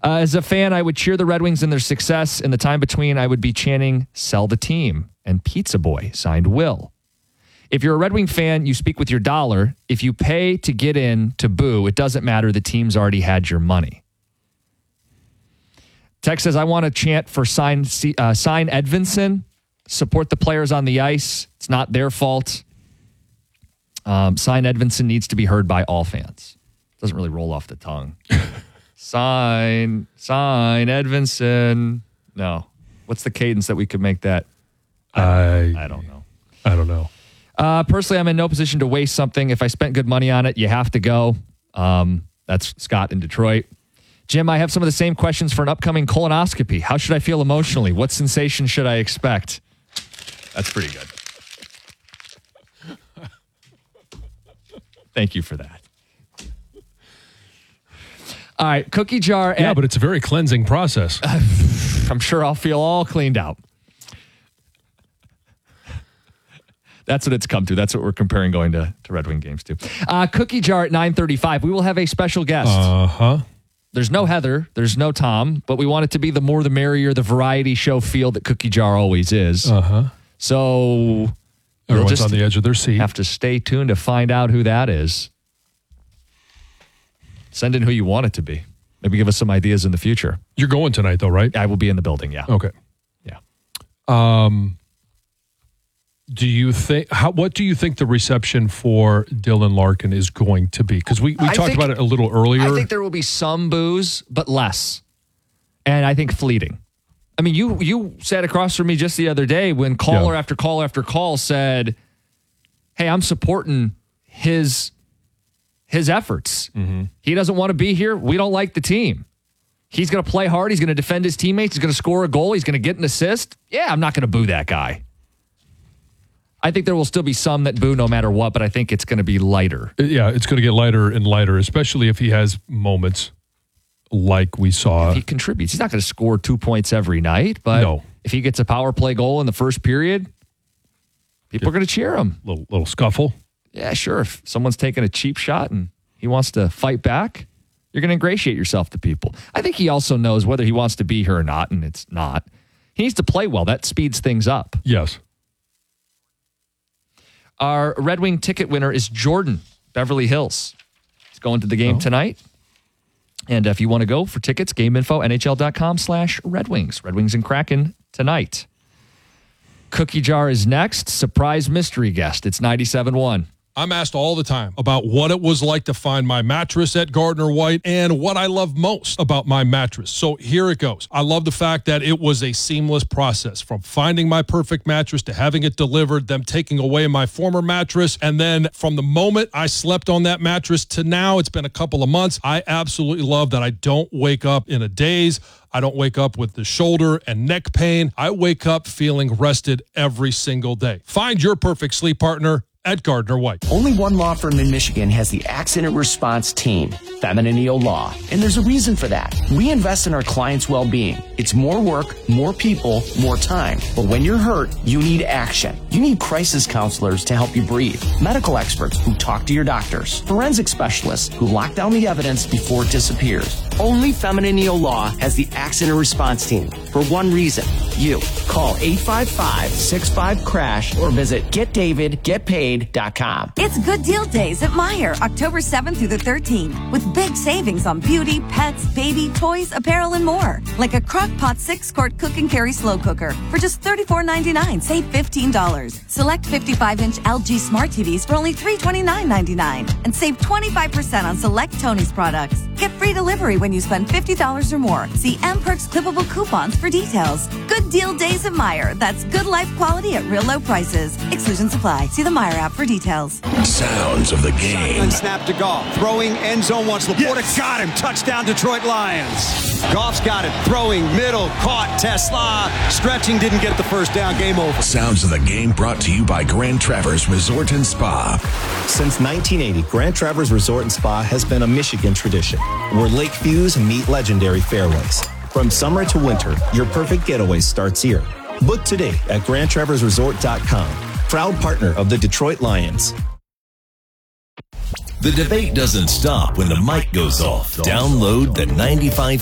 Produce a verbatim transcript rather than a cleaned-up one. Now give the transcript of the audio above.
Uh, as a fan, I would cheer the Red Wings in their success. In the time between, I would be chanting, sell the team, and Pizza Boy, signed Will. If you're a Red Wing fan, you speak with your dollar. If you pay to get in to boo, it doesn't matter. The team's already had your money. Tex says, I want to chant for sign, uh, sign Edvinsson. Support the players on the ice. It's not their fault. Um, sign Edvinsson needs to be heard by all fans. Doesn't really roll off the tongue. sign, sign Edvinsson. No. What's the cadence that we could make that? I don't, I, I don't know. I don't know. Uh, personally, I'm in no position to waste something. If I spent good money on it, you have to go. Um, that's Scott in Detroit. Jim, I have some of the same questions for an upcoming colonoscopy. How should I feel emotionally? What sensation should I expect? That's pretty good. Thank you for that. All right, cookie jar. Yeah, at, but it's a very cleansing process. I'm sure I'll feel all cleaned out. That's what it's come to. That's what we're comparing going to, to Red Wing games to. Uh, cookie jar at nine thirty-five. We will have a special guest. Uh-huh. There's no Heather. There's no Tom. But we want it to be the more the merrier, the variety show feel that Cookie Jar always is. Uh-huh. So everyone's just on the edge of their seat. Have to stay tuned to find out who that is. Send in who you want it to be. Maybe give us some ideas in the future. You're going tonight, though, right? I will be in the building, yeah. Okay. Yeah. Um... Do you think, how, what do you think the reception for Dylan Larkin is going to be? Because we, we talked think, about it a little earlier. I think there will be some boos, but less. And I think fleeting. I mean, you you sat across from me just the other day when caller yeah. after call after call said, hey, I'm supporting his, his efforts. Mm-hmm. He doesn't want to be here. We don't like the team. He's going to play hard. He's going to defend his teammates. He's going to score a goal. He's going to get an assist. Yeah, I'm not going to boo that guy. I think there will still be some that boo no matter what, but I think it's going to be lighter. Yeah, it's going to get lighter and lighter, especially if he has moments like we saw. If he contributes. He's not going to score two points every night, but no. If he gets a power play goal in the first period, people Just are going to cheer him. Little little scuffle. Yeah, sure. If someone's taking a cheap shot and he wants to fight back, you're going to ingratiate yourself to people. I think he also knows whether he wants to be here or not, and it's not. He needs to play well. That speeds things up. Yes. Our Red Wing ticket winner is Jordan, Beverly Hills. He's going to the game oh. tonight. And if you want to go for tickets, game info, NHL.com slash Red Wings. Red Wings and Kraken tonight. Cookie Jar is next. Surprise mystery guest. It's ninety-seven one. I'm asked all the time about what it was like to find my mattress at Gardner White and what I love most about my mattress. So here it goes. I love the fact that it was a seamless process from finding my perfect mattress to having it delivered, them taking away my former mattress. And then from the moment I slept on that mattress to now, it's been a couple of months. I absolutely love that I don't wake up in a daze. I don't wake up with the shoulder and neck pain. I wake up feeling rested every single day. Find your perfect sleep partner at Gardner White. Only one law firm in Michigan has the accident response team, Feminine Law. And there's a reason for that. We invest in our clients' well-being. It's more work, more people, more time. But when you're hurt, you need action. You need crisis counselors to help you breathe. Medical experts who talk to your doctors. Forensic specialists who lock down the evidence before it disappears. Only Feminine Law has the accident response team. For one reason, you. Call eight five five, six five, crash or visit get david get paid dot com. It's Good Deal Days at Meijer, October seventh through the thirteenth, with big savings on beauty, pets, baby, toys, apparel, and more. Like a Crock-Pot six-quart cook and carry slow cooker for just thirty-four ninety-nine. Save fifteen dollars. Select fifty-five inch L G Smart T Vs for only three twenty-nine ninety-nine. And save twenty-five percent on select Tony's products. Get free delivery when you spend fifty dollars or more. See M Perks clippable coupons for details. Good Deal Days at Meijer. That's good life quality at real low prices. Exclusions apply. See the Meijer app for details. Sounds of the game. And snap to Goff. Throwing end zone once. Laporta yes. got him. Touchdown Detroit Lions. Goff's got it. Throwing middle. Caught. Tesla. Stretching. Didn't get the first down. Game over. Sounds of the game brought to you by Grand Traverse Resort and Spa. Since nineteen eighty, Grand Traverse Resort and Spa has been a Michigan tradition where lake views meet legendary fairways. From summer to winter, your perfect getaway starts here. Book today at grand traverse resort dot com. Proud partner of the Detroit Lions. The debate doesn't stop when the mic goes off. Download the ninety-five